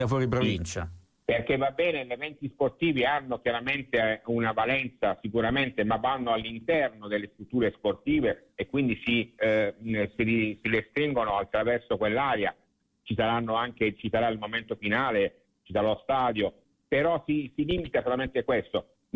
fuori provincia. Perché va bene, gli eventi sportivi hanno chiaramente una valenza sicuramente, ma vanno all'interno delle strutture sportive e quindi si restringono attraverso quell'area. Ci sarà il momento finale, ci sarà lo stadio, però si limita solamente questo.